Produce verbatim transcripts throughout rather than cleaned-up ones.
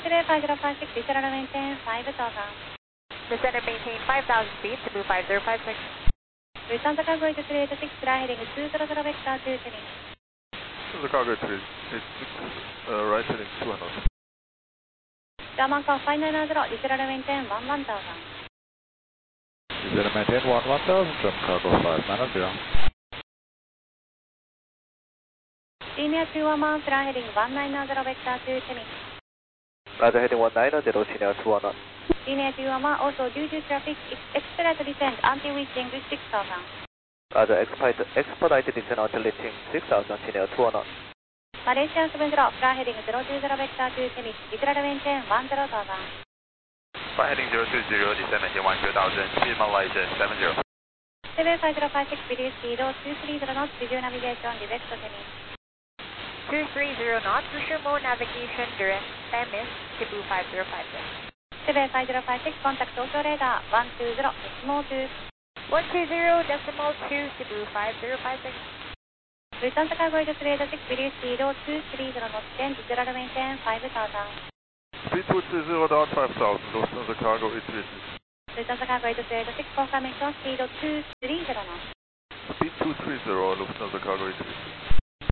Civil five zero five six, Descender maintain five thousand. Descender maintain five thousand feet, Cebu five zero five six. Lufthansa Cargo eight three eight six, fly heading two zero zero vector two three. The cargo eight three eight six, uh, right heading two hundred. German car five nine zero, Descender maintain one one thousand. Descender maintain one one thousand, German cargo five nine zero. Senior two one one, fly heading one nine zero vector two three. Roger, heading one nine zero, senior two one one. Senior two one one, also due to traffic, expedite descent until reaching six thousand. Roger, expedite, expedite descent until reaching six thousand, senior two one one. Malaysia seven zero, fly heading zero two zero vector two three, Descender maintain one zero thousand. Fly heading zero two zero, descend maintain one zero thousand, speed Malaysia seven zero. Civil five zero five six, reduce speed two three zero knots, visual navigation, direct heading. two three zero knots, visual mode navigation, direct, time is Cebu five zero five six. Civil five zero five six, contact Tokyo radar one two zero, decimal two. one two zero, decimal two, Cebu five zero five six. Lufthansa Cargo eight three eight six, reduce speed two three zero knots, then Descender maintain five thousand. Speed two three zero down five thousand, Lufthansa Cargo eight three eight six. Lufthansa Cargo eight three eight six, confirmation speed two three zero knots. Speed two three zero, Lufthansa Cargo eight three eight six.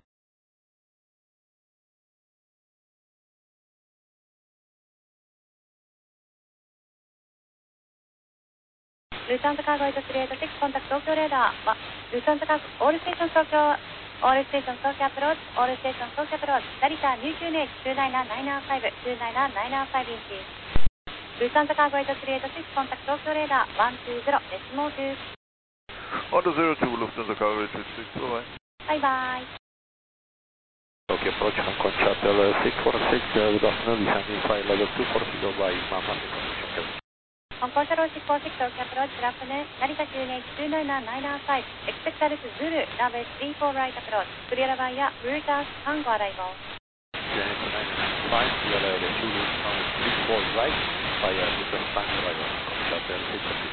Lufthansa Cargo eight three eight six, contact Tokyo radar. Lufthansa Cargo, all stations Tokyo, all stations Tokyo approach, all stations Tokyo approach. Narita, new Q N H two nine nine five, two nine nine five inches. Lufthansa Cargo eight three eight six, contact Tokyo radar one two zero, decimal two. On the zero two, Lufthansa Cargo eight three eight six, bye bye. Bye bye. Okay, approach Hong Kong Shuttle six four six, uh, good afternoon, descending flight level two four zero by Mama. Hong Kong Shuttle six four six, Tokyo approach, Japan, Narita Q N H two nine nine five, expect service Zulu, runway three four right approach, clear via Reuters, Tango arrival. five, we are at Zulu, three four right, via Reuters, Tango arrival, Hong Kong Shuttle six four six.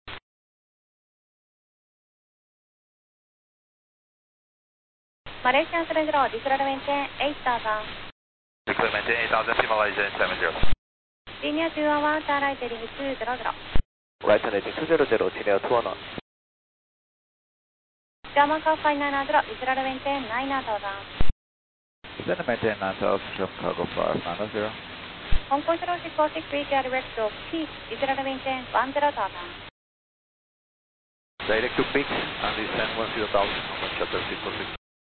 Malaysian seven zero, Descender maintain eight thousand. Descend maintain eight thousand, speed Malaysia seven zero. Senior two one one, turn right heading two zero zero. Right heading two zero zero, senior two one one. German car five nine zero, Descender maintain nine thousand. Descender maintain nine thousand, German cargo five nine zero. Hong Kong Shuttle six four six, reach your direct to peak, Descender maintain one zero thousand. Direct to peak and descend one zero thousand, Hong Kong Shuttle six four six.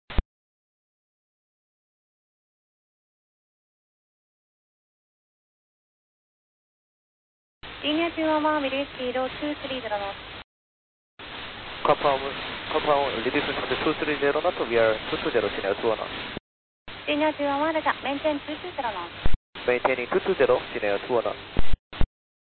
Senior two one one, release speed two three zero knots. Confirm, confirm, reducing from the two three zero knot, we are two two zero, senior two one one. Senior two one one, maintain two two zero knots. Maintaining two two zero, senior two one one.